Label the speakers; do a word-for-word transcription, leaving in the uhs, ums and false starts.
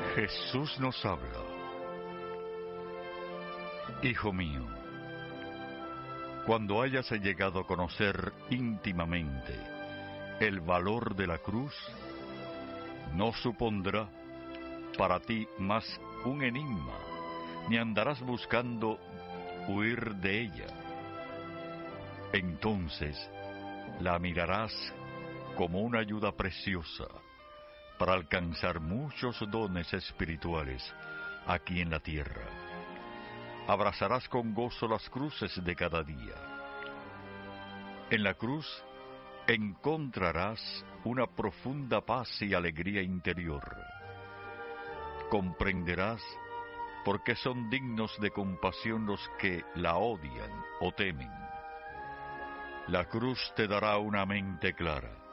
Speaker 1: Jesús nos habla. Hijo mío, cuando hayas llegado a conocer íntimamente el valor de la cruz, no supondrá para ti más un enigma, ni andarás buscando huir de ella. Entonces la mirarás como una ayuda preciosa para alcanzar muchos dones espirituales aquí en la tierra. Abrazarás con gozo las cruces de cada día. En la cruz encontrarás una profunda paz y alegría interior. Comprenderás por qué son dignos de compasión los que la odian o temen. La cruz te dará una mente clara